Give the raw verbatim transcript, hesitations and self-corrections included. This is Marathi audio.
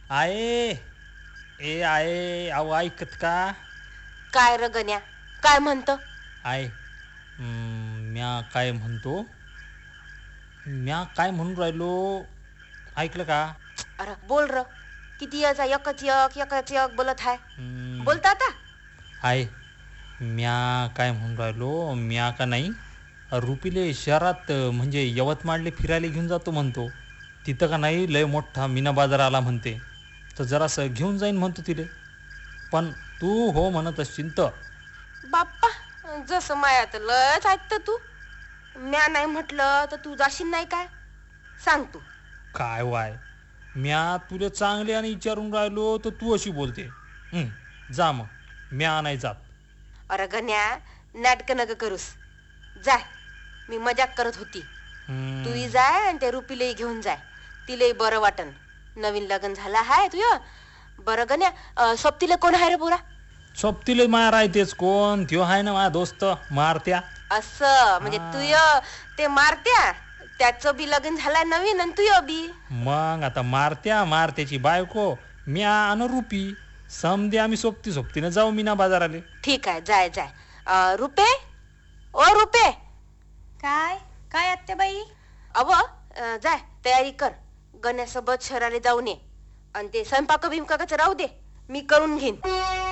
आहे. ए आहे अहो ऐकत का? काय र गण्या, काय म्हणत? आहे. हम्म, म्या काय म्हणतो? म्या काय म्हणून राहिलो ऐकलं का? अरे बोल र. किती याचा एकच यक एकच यक बोलत आहे. हम्म, बोलता आता? आहे. म्या काय म्हणून राहिलो म्या का नाही रुपीले शहरात अं, म्हणजे यवतमाळले फिरायला घेऊन जातो म्हणतो. तिथं का नाही लय मोठा मीना बाजार आला म्हणते. तर जरासं घेऊन जाईन म्हणतो तिले. पण तू हो म्हणत असशील तर. बाप्पा, जसं मायात लयच ऐकत तू. म्या नाही म्हटलं तर तू जाशील नाही काय? सांग तू. काय वाय, म्या तुले चांगले आणि विचारून राहिलो तर तू अशी बोलते. हं, जा मग, म्या नाही जात. अरे गण्या, नाटक नका करूस. जाय, मी मजाक करत होती. हं, तूही जाय आणि त्या रुपीलाही घेऊन जाय. तिलाही बरं वाटन. नवीन लग्न झालं हाय तुझ. बरं गण्या, अं, सोबतीला कोण आहे रे पुरा? सोबतीले माया राहतेच कोण त्यो आहे ना माझा दोस्त मारत्या. असं म्हणजे हा. तुय ते मारत्या त्याचं बी लग्न झालंय नवीन आणि तुय बी. मग आता मारत्या मारत्याची बायको म्या अन रुपी समदे आम्ही सोबती सोबतीनं जाऊ मीना बाजाराले. ठीक आहे, जाय जाय. अं, रुपे, ओ रुपे. काय काय आत्याबाई? अव अं, जाय तयारी कर. गण्यासोबत शहराला जाऊन ये. आणि ते स्वयंपाक बिंपाकाचं राहू दे, मी करून घेईन.